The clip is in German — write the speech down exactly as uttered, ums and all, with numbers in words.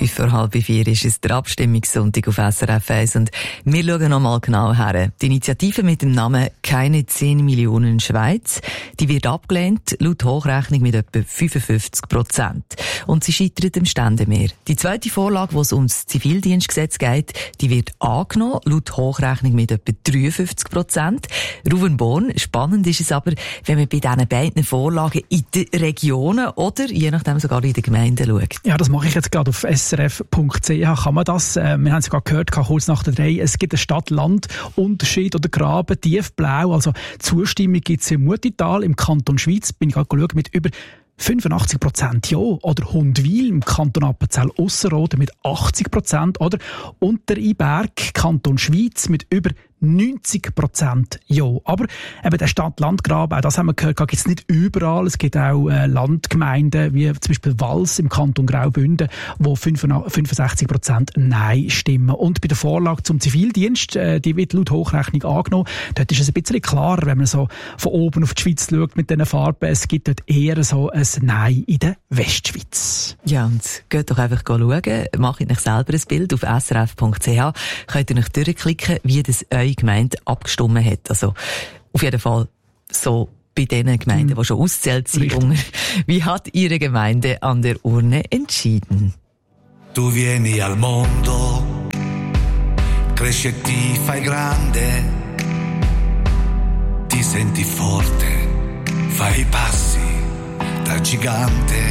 Fünf vor halb vier ist es der Abstimmungssonntag auf S R F eins und wir schauen noch mal genau her. Die Initiative mit dem Namen «Keine zehn Millionen Schweiz», die wird abgelehnt, laut Hochrechnung mit etwa fünfundfünfzig Prozent. Und sie scheitert am Ständemehr. Die zweite Vorlage, wo es ums Zivildienstgesetz geht, die wird angenommen, laut Hochrechnung mit etwa dreiundfünfzig Prozent. Ruven Born, spannend ist es aber, wenn man bei diesen beiden Vorlagen in den Regionen oder je nachdem sogar in den Gemeinden schaut. Ja, das mache ich jetzt gerade auf s r f punkt c h. Kann man das, äh, wir haben es gerade gehört, kurz nach der drei, es gibt einen Stadt-Land-Unterschied oder Graben, tiefblau, also Zustimmung gibt es im Mutital, im Kanton Schweiz, bin ich gerade geschaut, mit über fünfundachtzig Prozent ja, oder Hundwil im Kanton Appenzell-Ausserrhoden mit achtzig Prozent, oder Untereinberg, Kanton Schweiz mit über neunzig Prozent ja. Aber eben der Stadt-Land-Graben, auch das haben wir gehört, gibt es nicht überall. Es gibt auch äh, Landgemeinden, wie zum Beispiel Wals im Kanton Graubünden, wo fünfundsechzig Prozent Nein stimmen. Und bei der Vorlage zum Zivildienst, äh, die wird laut Hochrechnung angenommen. Dort ist es ein bisschen klarer, wenn man so von oben auf die Schweiz schaut mit diesen Farben. Es gibt dort eher so ein Nein in der Westschweiz. Ja, und geht doch einfach schauen. Macht euch selber ein Bild auf s r f punkt c h. Könnt ihr euch durchklicken, wie das eure Gemeinde abgestimmt hat. Also, auf jeden Fall so bei den Gemeinden, die schon auszählt sind. Wie hat Ihre Gemeinde an der Urne entschieden? Tu vieni al mondo, cresci e ti fai grande, ti senti forte, fai i passi da gigante.